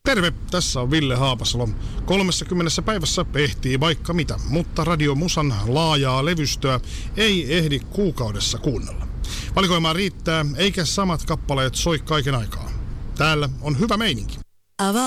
Terve, tässä on Ville Haapasalo. 30 päivässä ehtii vaikka mitä, mutta Radio Musan laajaa levystöä ei ehdi kuukaudessa kuunnella. Valikoimaa riittää, eikä samat kappaleet soi kaiken aikaa. Täällä on hyvä meininki.